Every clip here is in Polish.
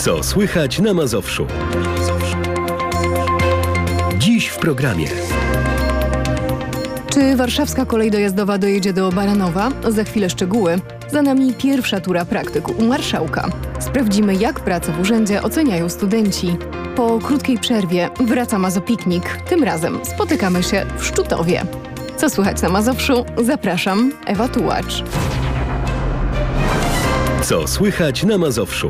Co słychać na Mazowszu? Dziś w programie. Czy warszawska kolej dojazdowa dojedzie do Baranowa? Za chwilę szczegóły. Za nami pierwsza tura praktyk u marszałka. Sprawdzimy, jak pracę w urzędzie oceniają studenci. Po krótkiej przerwie wraca Mazopiknik. Tym razem spotykamy się w Szczutowie. Co słychać na Mazowszu? Zapraszam, Ewa Tułacz. Co słychać na Mazowszu?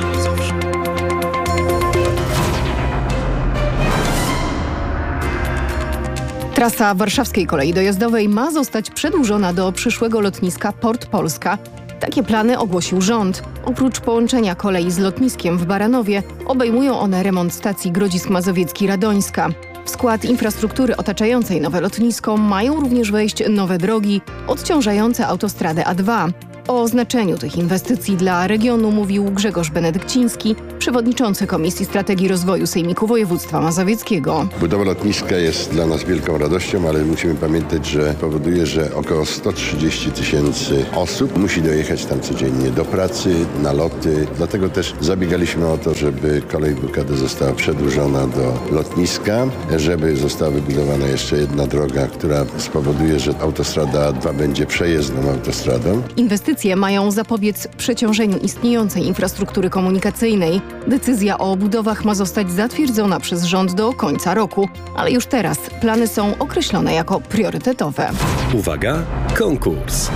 Trasa warszawskiej kolei dojazdowej ma zostać przedłużona do przyszłego lotniska Port Polska. Takie plany ogłosił rząd. Oprócz połączenia kolei z lotniskiem w Baranowie obejmują one remont stacji Grodzisk Mazowiecki-Radońska. W skład infrastruktury otaczającej nowe lotnisko mają również wejść nowe drogi odciążające autostradę A2. O znaczeniu tych inwestycji dla regionu mówił Grzegorz Benedykciński, przewodniczący Komisji Strategii Rozwoju Sejmiku Województwa Mazowieckiego. Budowa lotniska jest dla nas wielką radością, ale musimy pamiętać, że powoduje, że około 130 000 osób musi dojechać tam codziennie do pracy, na loty. Dlatego też zabiegaliśmy o to, żeby kolej WKD została przedłużona do lotniska, żeby została wybudowana jeszcze jedna droga, która spowoduje, że autostrada A2 będzie przejezdną autostradą. Inwestycje mają zapobiec przeciążeniu istniejącej infrastruktury komunikacyjnej. Decyzja o budowach ma zostać zatwierdzona przez rząd do końca roku, ale już teraz plany są określone jako priorytetowe. Uwaga, konkurs.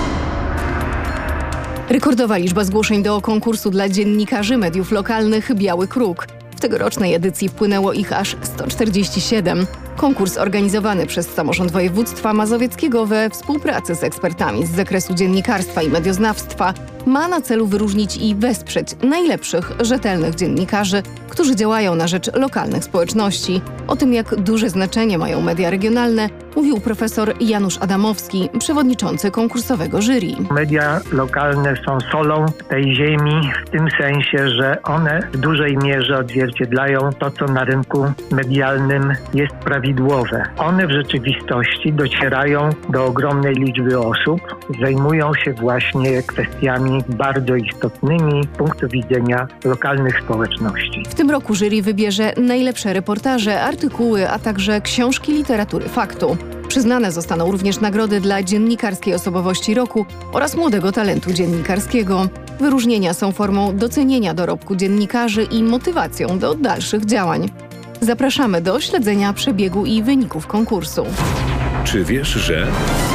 Rekordowa liczba zgłoszeń do konkursu dla dziennikarzy mediów lokalnych Biały Kruk. W tegorocznej edycji wpłynęło ich aż 147. Konkurs organizowany przez Samorząd Województwa Mazowieckiego we współpracy z ekspertami z zakresu dziennikarstwa i medioznawstwa ma na celu wyróżnić i wesprzeć najlepszych, rzetelnych dziennikarzy, którzy działają na rzecz lokalnych społeczności. O tym, jak duże znaczenie mają media regionalne, mówił profesor Janusz Adamowski, przewodniczący konkursowego jury. Media lokalne są solą tej ziemi w tym sensie, że one w dużej mierze odzwierciedlają to, co na rynku medialnym jest prawidłowe. One w rzeczywistości docierają do ogromnej liczby osób, zajmują się właśnie kwestiami bardzo istotnymi z punktu widzenia lokalnych społeczności. W tym roku jury wybierze najlepsze reportaże, artykuły, a także książki literatury faktu. Przyznane zostaną również nagrody dla dziennikarskiej osobowości roku oraz młodego talentu dziennikarskiego. Wyróżnienia są formą docenienia dorobku dziennikarzy i motywacją do dalszych działań. Zapraszamy do śledzenia przebiegu i wyników konkursu. Czy wiesz, że...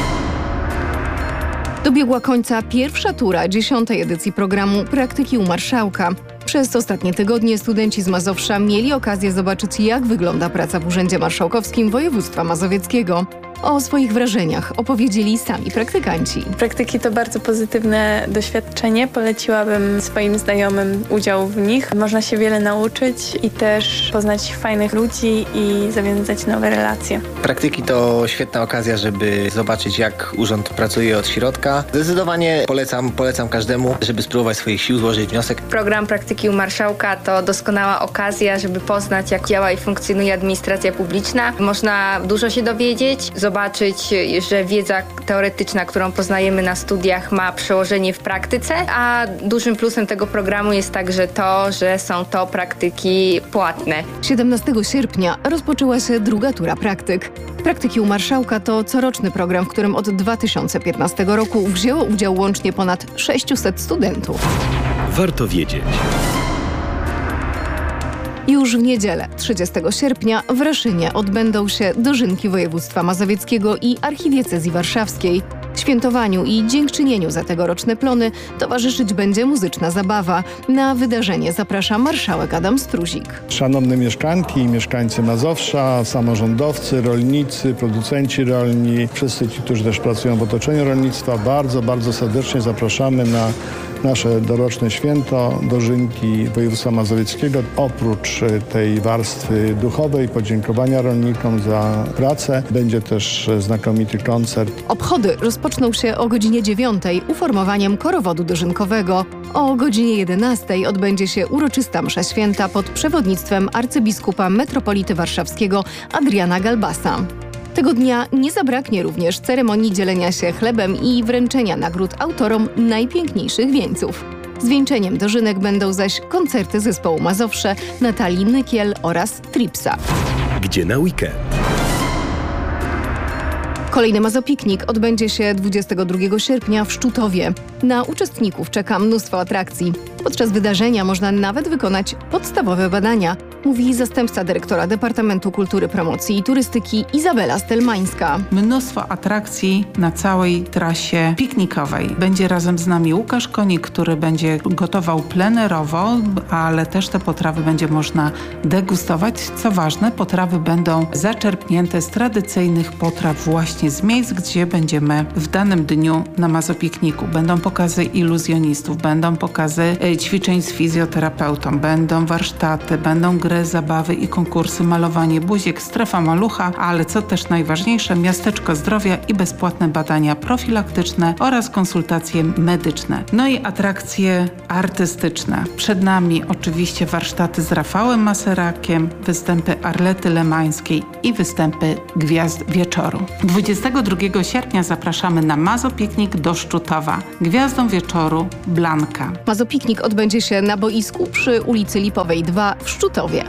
Dobiegła końca pierwsza tura 10. edycji programu Praktyki u Marszałka. Przez ostatnie tygodnie studenci z Mazowsza mieli okazję zobaczyć, jak wygląda praca w Urzędzie Marszałkowskim Województwa Mazowieckiego. O swoich wrażeniach opowiedzieli sami praktykanci. Praktyki to bardzo pozytywne doświadczenie. Poleciłabym swoim znajomym udział w nich. Można się wiele nauczyć i też poznać fajnych ludzi i zawiązać nowe relacje. Praktyki to świetna okazja, żeby zobaczyć, jak urząd pracuje od środka. Zdecydowanie polecam każdemu, żeby spróbować swoich sił, złożyć wniosek. Program Praktyki u Marszałka to doskonała okazja, żeby poznać, jak działa i funkcjonuje administracja publiczna. Można dużo się dowiedzieć, zobaczyć, że wiedza teoretyczna, którą poznajemy na studiach, ma przełożenie w praktyce, a dużym plusem tego programu jest także to, że są to praktyki płatne. 17 sierpnia rozpoczęła się druga tura praktyk. Praktyki u Marszałka to coroczny program, w którym od 2015 roku wzięło udział łącznie ponad 600 studentów. Warto wiedzieć. Już w niedzielę, 30 sierpnia, w Raszynie odbędą się dożynki województwa mazowieckiego i archidiecezji warszawskiej. Świętowaniu i dziękczynieniu za tegoroczne plony towarzyszyć będzie muzyczna zabawa. Na wydarzenie zaprasza marszałek Adam Struzik. Szanowne mieszkanki i mieszkańcy Mazowsza, samorządowcy, rolnicy, producenci rolni, wszyscy ci, którzy też pracują w otoczeniu rolnictwa, bardzo, bardzo serdecznie zapraszamy na nasze doroczne święto dożynki województwa mazowieckiego. Oprócz tej warstwy duchowej, podziękowania rolnikom za pracę, będzie też znakomity koncert. Obchody rozpoczną się o godzinie 9 uformowaniem korowodu dożynkowego. O godzinie 11 odbędzie się uroczysta msza święta pod przewodnictwem arcybiskupa metropolity warszawskiego Adriana Galbasa. Tego dnia nie zabraknie również ceremonii dzielenia się chlebem i wręczenia nagród autorom najpiękniejszych wieńców. Zwieńczeniem dożynek będą zaś koncerty zespołu Mazowsze, Natalii Nykiel oraz Tripsa. Gdzie na weekend? Kolejny Mazopiknik odbędzie się 22 sierpnia w Szczutowie. Na uczestników czeka mnóstwo atrakcji. Podczas wydarzenia można nawet wykonać podstawowe badania, mówi zastępca dyrektora Departamentu Kultury, Promocji i Turystyki Izabela Stelmańska. Mnóstwo atrakcji na całej trasie piknikowej. Będzie razem z nami Łukasz Konik, który będzie gotował plenerowo, ale też te potrawy będzie można degustować. Co ważne, potrawy będą zaczerpnięte z tradycyjnych potraw właśnie z miejsc, gdzie będziemy w danym dniu na Mazopikniku. Będą pokazy iluzjonistów, będą pokazy ćwiczeń z fizjoterapeutą, będą warsztaty, będą gry, zabawy i konkursy, malowanie buziek, strefa malucha, ale co też najważniejsze, miasteczko zdrowia i bezpłatne badania profilaktyczne oraz konsultacje medyczne. No i atrakcje artystyczne. Przed nami oczywiście warsztaty z Rafałem Maserakiem, występy Arlety Lemańskiej i występy Gwiazd Wieczoru. 22 sierpnia zapraszamy na Mazopiknik do Szczutowa. Gwiazdą Wieczoru Blanka. Mazopiknik odbędzie się na boisku przy ulicy Lipowej 2 w Szczutowie.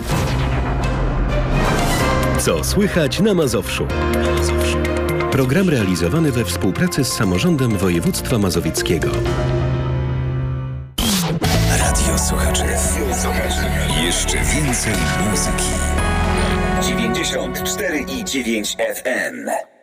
Co słychać na Mazowszu? Program realizowany we współpracy z Samorządem Województwa Mazowieckiego. Radio Słuchaczy. Jeszcze więcej muzyki. 94,9 FM.